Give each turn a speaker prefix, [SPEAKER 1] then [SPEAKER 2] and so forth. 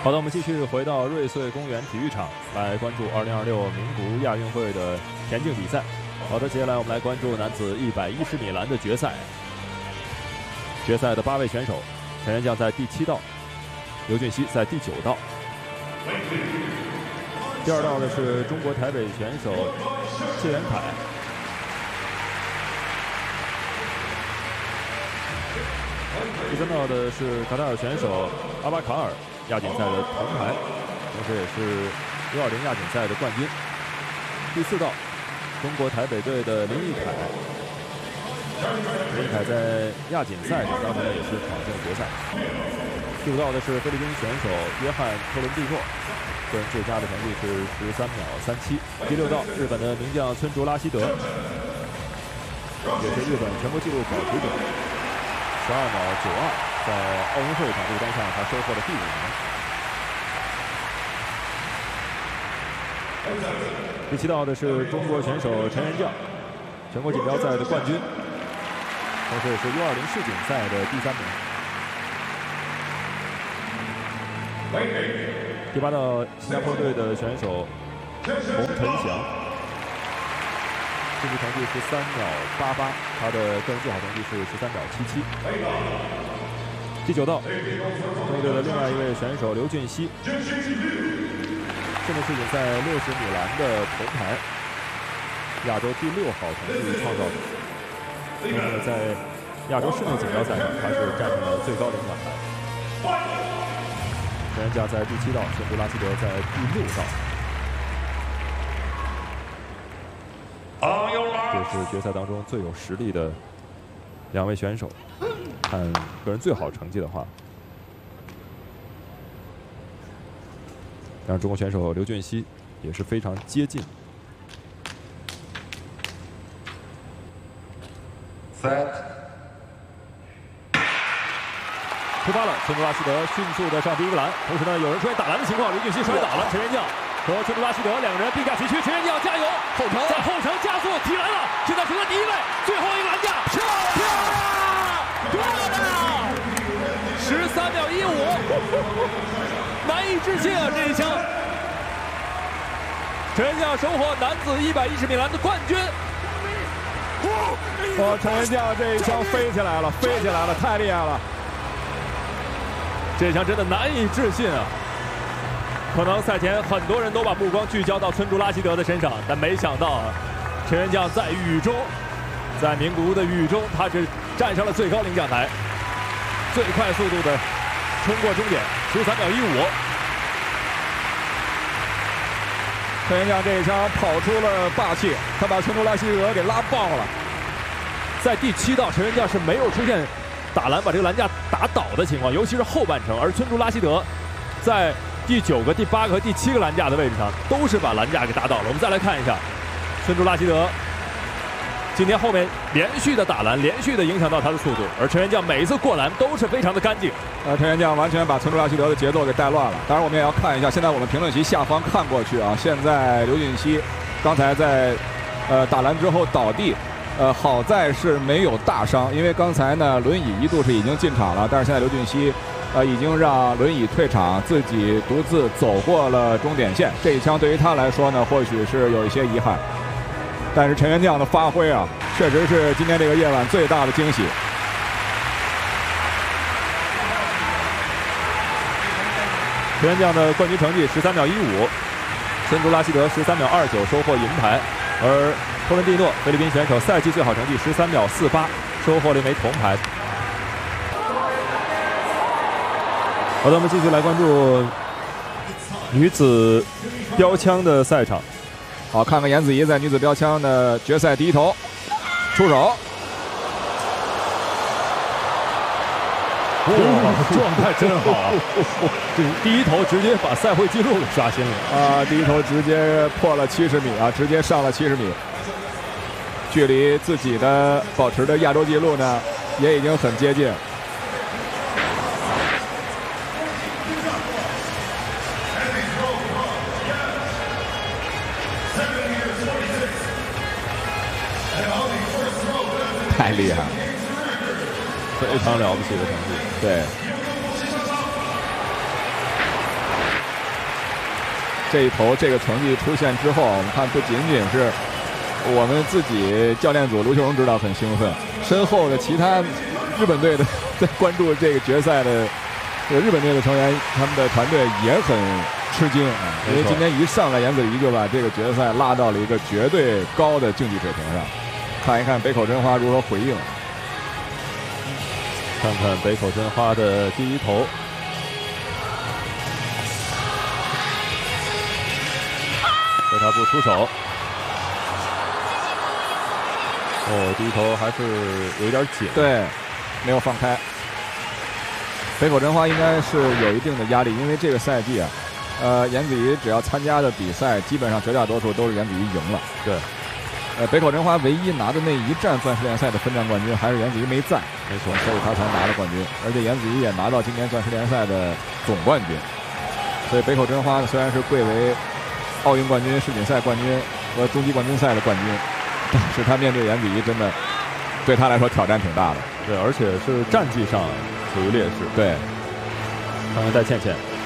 [SPEAKER 1] 好的，我们继续回到瑞穗公园体育场来关注2026名古屋亚运会的田径比赛。好的，接下来我们来关注男子110米栏的决赛。决赛的8位选手，陈元将在第7道，刘俊熙在第9道。第2道的是中国台北选手谢元凯。第3道的是卡塔尔选手阿巴卡尔，亚锦赛的铜牌，同时也是U20亚锦赛的冠军。第4道，中国台北队的林奕凯。林奕凯在亚锦赛当中也是闯进了决赛。第5道的是菲律宾选手约翰托伦蒂诺，个人最佳的成绩是13秒37。第6道，日本的名将村竹拉希德，也是日本全国纪录保持者，12秒92，在奥运会场地单上他收获了第5名。第7道的是中国选手陈元将，全国锦标赛的冠军，同时也是U20世锦赛的第3名。第8道，新加坡队的选手洪晨祥，竞技成绩13秒88，他的个人最好成绩是13秒77。第9道，中国队的另外一位选手刘俊熙，现在世锦赛60米栏的铜牌，亚洲第6好成绩创造者。同时在亚洲室内锦标赛上，他是站上了最高领奖台。陈元将在第7道，村竹拉希德在第6道。这是决赛当中最有实力的2位选手。看个人最好成绩的话，让中国选手刘俊熙也是非常接近。出发了，村竹拉希德迅速的上第1个栏，同时呢，有人出现打篮的情况，刘俊熙摔倒了，陈元将和村竹拉希德2个人并驾齐驱，陈元将加油，在后程加速提篮了，现在冲在第1位，最后一个篮架，漂亮，13秒15，难以置信啊！这一枪，陈元将收获男子110米栏的冠军。
[SPEAKER 2] 哇，陈元将这一枪飞起来了，飞起来了，太厉害了！
[SPEAKER 1] 这一枪真的难以置信啊！可能赛前很多人都把目光聚焦到村竹拉希德的身上，但没想到啊，陈元将在雨中，在名古屋的雨中，他是站上了最高领奖台，最快速度的冲过终点，13秒15。
[SPEAKER 2] 陈元将这一枪跑出了霸气，他把村竹拉希德给拉爆了。
[SPEAKER 1] 在第7道，陈元将是没有出现打篮把这个篮架打倒的情况，尤其是后半程，而村竹拉希德在第9个、第8个和第7个篮架的位置上都是把篮架给打倒了。我们再来看一下，村竹拉希德今天后面连续的打篮，连续的影响到他的速度，而陈元将每一次过篮都是非常的干净。
[SPEAKER 2] 陈元将完全把村竹拉希德的节奏给带乱了。当然，我们也要看一下，现在我们评论席下方看过去啊，现在刘俊熙刚才在打篮之后倒地。好在是没有大伤，因为刚才呢轮椅一度是已经进场了，但是现在刘俊熙已经让轮椅退场，自己独自走过了终点线。这一枪对于他来说呢，或许是有一些遗憾，但是陈元将的发挥啊，确实是今天这个夜晚最大的惊喜。
[SPEAKER 1] 陈元将的冠军成绩13秒15，村竹拉希德13秒29收获银牌，而托伦蒂诺菲律宾选手赛季最好成绩13秒48，收获了1枚铜牌。好的，我们继续来关注女子标枪的赛场。
[SPEAKER 2] 好，看看颜子怡在女子标枪的决赛第一投出手。
[SPEAKER 1] 哇，状态真好啊！这第一投直接把赛会纪录给刷新了
[SPEAKER 2] 啊！第一投直接破了70米啊，直接上了70米。距离自己的保持的亚洲纪录呢，也已经很接近。太厉害了，
[SPEAKER 1] 非常了不起的成绩。
[SPEAKER 2] 对。 这一头这个成绩出现之后，我们看不仅仅是我们自己教练组卢秀荣指导很兴奋，身后的其他日本队的在关注这个决赛的日本队的成员，他们的团队也很吃惊啊，因为今天一上来严子怡就把这个决赛拉到了一个绝对高的竞技水平上。看一看北口真花如何回应，
[SPEAKER 1] 看看北口真花的第一投。被他不出手。哦，第一投还是有一点紧。
[SPEAKER 2] 对，没有放开。北口真花应该是有一定的压力，因为这个赛季啊，严子怡只要参加的比赛，基本上绝大多数都是严子怡赢了。
[SPEAKER 1] 对。
[SPEAKER 2] 北口真花唯一拿的那一站钻石联赛的分站冠军，还是严子怡没在，
[SPEAKER 1] 没错，
[SPEAKER 2] 所以他才拿了冠军。而且严子怡也拿到今年钻石联赛的总冠军。所以北口真花呢，虽然是贵为奥运冠军、世锦赛冠军和中级冠军赛的冠军，但是他面对严子怡真的对他来说挑战挺大的。
[SPEAKER 1] 对，而且是战绩上处于劣势。
[SPEAKER 2] 对，
[SPEAKER 1] 看看戴倩倩。